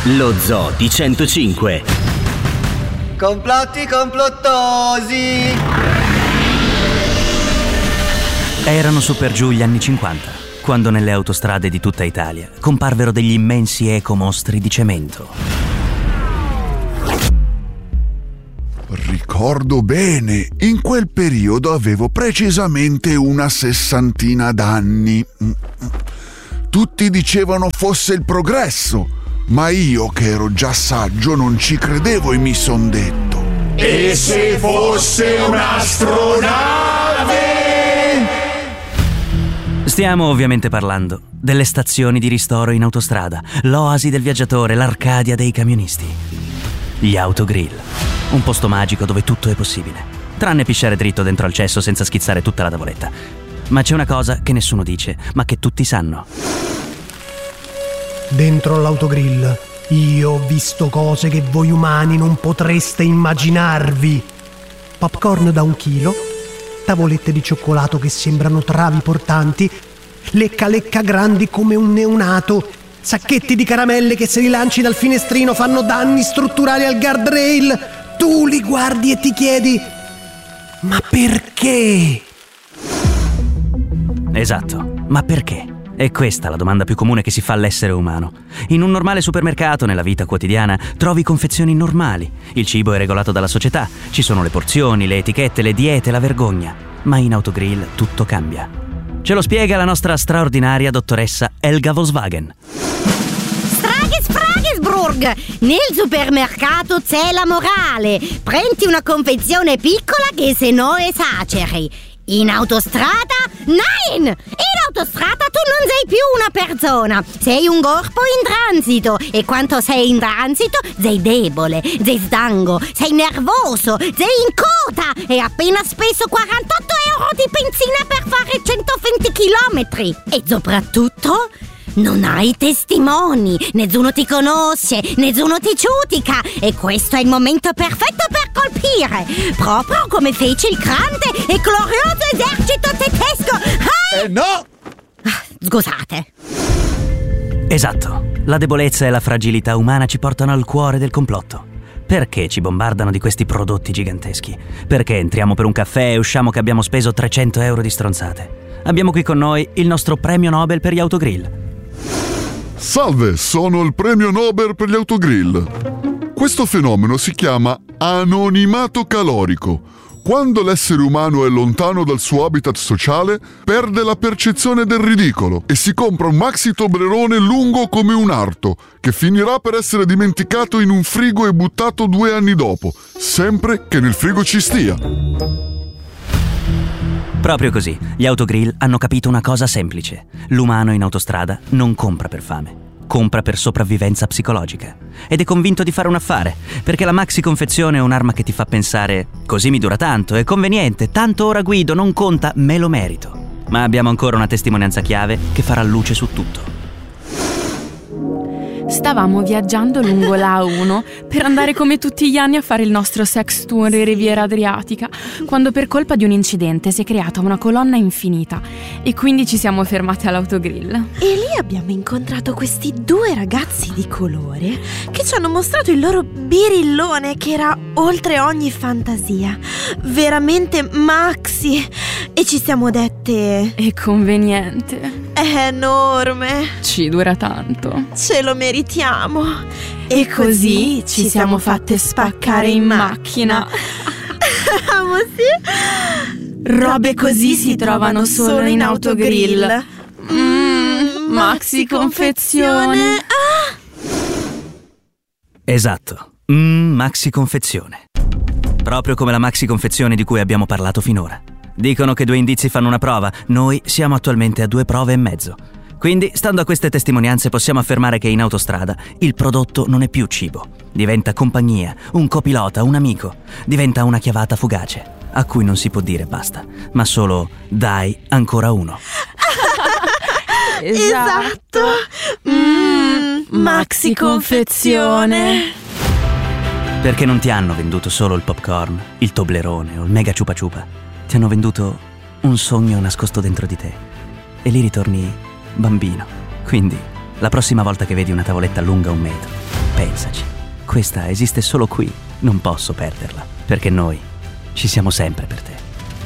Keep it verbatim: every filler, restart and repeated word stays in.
Lo Zoo di centocinque. Complotti complottosi. Erano su per giù gli anni cinquanta, quando nelle autostrade di tutta Italia comparvero degli immensi ecomostri di cemento. Ricordo bene, in quel periodo avevo precisamente una sessantina d'anni. Tutti dicevano fosse il progresso, ma io che ero già saggio non ci credevo e mi son detto: e se fosse un'astronave? Stiamo ovviamente parlando delle stazioni di ristoro in autostrada, l'oasi del viaggiatore, l'Arcadia dei camionisti. Gli autogrill, un posto magico dove tutto è possibile, tranne pisciare dritto dentro al cesso senza schizzare tutta la tavoletta. Ma c'è una cosa che nessuno dice, ma che tutti sanno. Dentro l'autogrill io ho visto cose che voi umani non potreste immaginarvi. Popcorn da un chilo, tavolette di cioccolato che sembrano travi portanti, lecca lecca grandi come un neonato, sacchetti di caramelle che se li lanci dal finestrino fanno danni strutturali al guardrail. Tu li guardi e ti chiedi: ma perché? Esatto, ma perché? È questa la domanda più comune che si fa all'essere umano. In un normale supermercato, nella vita quotidiana, trovi confezioni normali. Il cibo è regolato dalla società, ci sono le porzioni, le etichette, le diete, la vergogna. Ma in autogrill tutto cambia. Ce lo spiega la nostra straordinaria dottoressa Elga Volkswagen. Strages Fragesburg! Nel supermercato c'è la morale. Prendi una confezione piccola che se no esageri. In autostrada? Nein! In autostrada tu non sei più una persona, sei un corpo in transito, e quanto sei in transito sei debole, sei stanco, sei nervoso, sei in coda e appena speso quarantotto euro di benzina per fare centoventi chilometri. E soprattutto non hai testimoni, nessuno ti conosce, nessuno ti giudica, e questo è il momento perfetto per colpire, proprio come fece il grande e glorioso esercito tedesco. Eh no! Scusate. Esatto, la debolezza e la fragilità umana ci portano al cuore del complotto. Perché ci bombardano di questi prodotti giganteschi? Perché entriamo per un caffè e usciamo che abbiamo speso trecento euro di stronzate? Abbiamo qui con noi il nostro premio Nobel per gli autogrill. Salve, sono il premio Nobel per gli autogrill. Questo fenomeno si chiama anonimato calorico. Quando l'essere umano è lontano dal suo habitat sociale, perde la percezione del ridicolo e si compra un maxi toblerone lungo come un arto, che finirà per essere dimenticato in un frigo e buttato due anni dopo, sempre che nel frigo ci stia. Proprio così, gli autogrill hanno capito una cosa semplice. L'umano in autostrada non compra per fame, compra per sopravvivenza psicologica. Ed è convinto di fare un affare, perché la maxi confezione è un'arma che ti fa pensare: così mi dura tanto, è conveniente, tanto ora guido, non conta, me lo merito. Ma abbiamo ancora una testimonianza chiave che farà luce su tutto. Stavamo viaggiando lungo la A uno per andare come tutti gli anni a fare il nostro sex tour in Riviera Adriatica, quando per colpa di un incidente si è creata una colonna infinita e quindi ci siamo fermati all'autogrill. E lì abbiamo incontrato questi due ragazzi di colore che ci hanno mostrato il loro birillone, che era oltre ogni fantasia, veramente maxi, e ci siamo dette: è conveniente, è enorme, ci dura tanto, ce lo meritiamo. E, e così ci siamo fatte spaccare in macchina. Amo, sì. Robe così si trovano solo in autogrill. Mmm, maxi confezione. Ah! Esatto, mmm, maxi confezione. Proprio come la maxi confezione di cui abbiamo parlato finora. Dicono che due indizi fanno una prova, noi siamo attualmente a due prove e mezzo. Quindi, stando a queste testimonianze, possiamo affermare che in autostrada il prodotto non è più cibo. Diventa compagnia, un copilota, un amico. Diventa una chiavata fugace, a cui non si può dire basta, ma solo dai ancora uno. Esatto. Mm, maxi confezione. Perché non ti hanno venduto solo il popcorn, il toblerone o il mega ciupa ciupa. Ti hanno venduto un sogno nascosto dentro di te. E lì ritorni bambino. Quindi, la prossima volta che vedi una tavoletta lunga un metro, pensaci. Questa esiste solo qui, non posso perderla, perché noi ci siamo sempre per te.